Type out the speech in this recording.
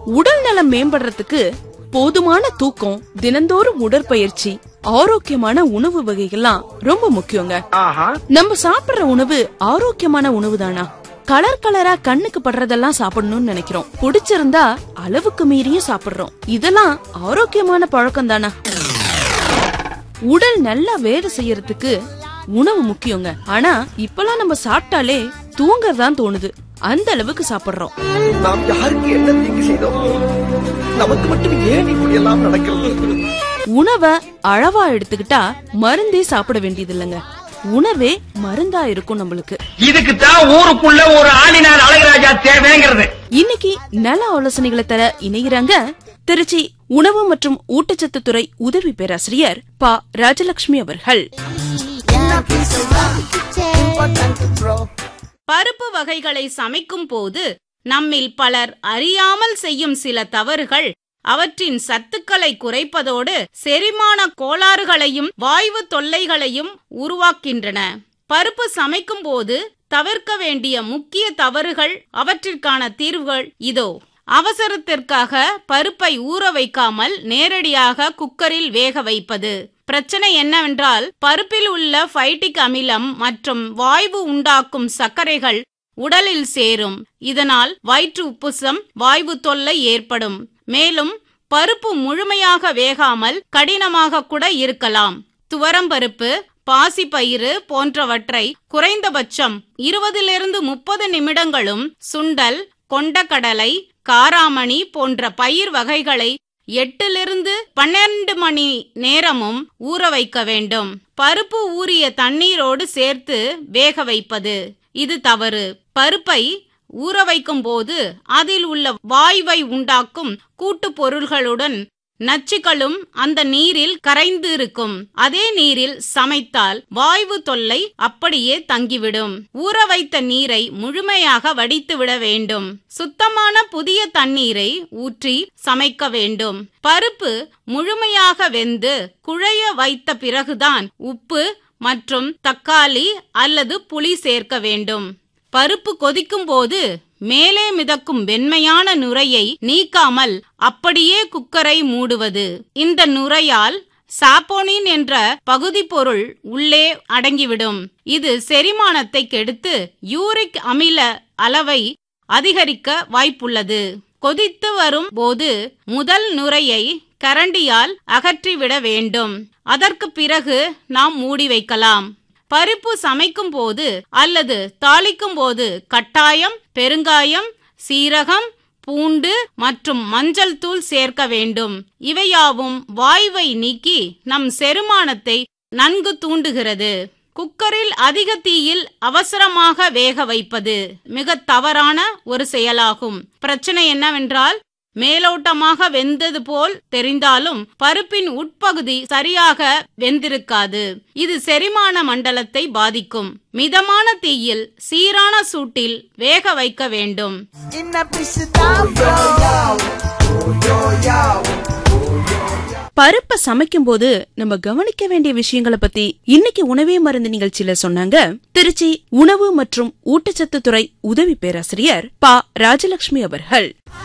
உடல் நலம் மேம்படுறதுக்கு போதுமான தூக்கம், தினந்தோறும் உடற்பயிற்சி, ஆரோக்கியமான உணவு வகைகள்லாம் ரொம்ப முக்கியங்க. நம்ம சாப்பிடுற உணவு ஆரோக்கியமான உணவு தானா? கலர் கலரா கண்ணுக்கு படுறதெல்லாம் சாப்பிடணும்னு நினைக்கிறோம். பிடிச்சிருந்தா அளவுக்கு மீறியும் சாப்பிடுறோம். இதெல்லாம் ஆரோக்கியமான பழக்கம் தானா? உடல் நல்லா வேலை செய்யறதுக்கு உணவு முக்கியங்க. ஆனா இப்பெல்லாம் நம்ம சாப்பிட்டாலே தூங்கறதான் தோணுது. அந்த அளவுக்கு சாப்பிடுறோம். நாம் யாருக்கு என்ன தீங்கு செய்தோம்? நமக்கு மட்டும் ஏன் இப்படி எல்லாம் நடக்கிறது? உணவை அளவா எடுத்துக்கிட்டா மருந்தே சாப்பிட வேண்டியது இல்லங்க. உணவே மருந்தா இருக்கும் நம்மளுக்கு. இதுக்கு தான் ஊருக்குள்ள ஒரு ஆளினார் அழகராஜா தேவைங்கிறது. இன்னைக்கு நல ஆலோசனைகளை தர இணைகிறாங்க திருச்சி உணவு மற்றும் ஊட்டச்சத்து துறை உதவி பேராசிரியர் பா. ராஜலட்சுமி அவர்கள். பருப்பு வகைகளை சமைக்கும் போது நம்மில் பலர் அறியாமல் செய்யும் சில தவறுகள் அவற்றின் சத்துக்களை குறைப்பதோடு செரிமான கோளாறுகளையும் வாய்வு தொல்லைகளையும் உருவாக்கின்றன. பருப்பு சமைக்கும் போது தவிர்க்க வேண்டிய முக்கிய தவறுகள், அவற்றிற்கான தீர்வுகள் இதோ. அவசரத்திற்காக பருப்பை ஊற வைக்காமல் நேரடியாக குக்கரில் வேக வைப்பது. பிரச்சனை என்னவென்றால், பருப்பில் உள்ள பைட்டிக் அமிலம் மற்றும் வாய்வு உண்டாக்கும் சர்க்கரைகள் உடலில் சேரும். இதனால் வயிற்று உப்புசம், வாய்வு தொல்லை ஏற்படும். மேலும் பருப்பு முழுமையாக வேகாமல் கடினமாக கூட இருக்கலாம். துவரம்பருப்பு, பாசிப்பயிறு போன்றவற்றை குறைந்தபட்சம் 20-30 நிமிடங்களும், சுண்டல், கொண்டக்கடலை, காராமணி போன்ற பயிர் வகைகளை 8-12 மணி நேரமும் ஊற வைக்க வேண்டும். பருப்பு ஊறிய தண்ணீரோடு சேர்த்து வேக வைப்பது இது தவறு. பருப்பை ஊற வைக்கும் போது அதில் உள்ள வாய்வை உண்டாக்கும் கூட்டு பொருள்களுடன் நச்சுக்களும் அந்த நீரில் கரைந்து இருக்கும். அதே நீரில் சமைத்தால் வாய்வு தொல்லை அப்படியே தங்கிவிடும். ஊற வைத்த நீரை முழுமையாக வடித்துவிட வேண்டும். சுத்தமான புதிய தண்ணீரை ஊற்றி சமைக்க வேண்டும். பருப்பு முழுமையாக வெந்து குழைய வைத்த பிறகுதான் உப்பு மற்றும் தக்காளி அல்லது புளி சேர்க்க வேண்டும். பருப்பு கொதிக்கும் போது மேலே மிதக்கும் வெண்மையான நுரையை நீக்காமல் அப்படியே குக்கரை மூடுவது. இந்த நுரையால் சாப்போனின் என்ற பகுதி பொருள் உள்ளே அடங்கிவிடும். இது செரிமானத்தை கெடுத்து யூரிக் அமில அளவை அதிகரிக்க வாய்ப்புள்ளது. கொதித்து வரும் போது முதல் நுரையை கரண்டியால் அகற்றிவிட வேண்டும். அதற்கு பிறகு நாம் மூடி வைக்கலாம். பருப்பு சமைக்கும் போது அல்லது தாளிக்கும் போது கட்டாயம் பெருங்காயம், சீரகம், பூண்டு மற்றும் மஞ்சள் தூள் சேர்க்க வேண்டும். இவையாவும் வாய்வை நீக்கி நம் செரிமானத்தை நன்கு தூண்டுகிறது. குக்கரில் அதிக தீயில் அவசரமாக வேக வைப்பது மிக தவறான ஒரு செயலாகும். பிரச்சனை என்னவென்றால், மேலோட்டமாக வெந்தது போல் தெரிந்தாலும் பருப்பின் உட்பகுதி சரியாக வெந்திருக்காது. இது செரிமான மண்டலத்தை பாதிக்கும். மிதமான தீயில் சீரான சூட்டில் வேக வைக்க வேண்டும். பருப்பை சமைக்கும் போது நம்ம கவனிக்க வேண்டிய விஷயங்களை பத்தி இன்னைக்கு உணவே மருந்து நிகழ்ச்சியில சொன்னாங்க திருச்சி உணவு மற்றும் ஊட்டச்சத்து துறை உதவி பேராசிரியர் பா. ராஜலட்சுமி அவர்கள்.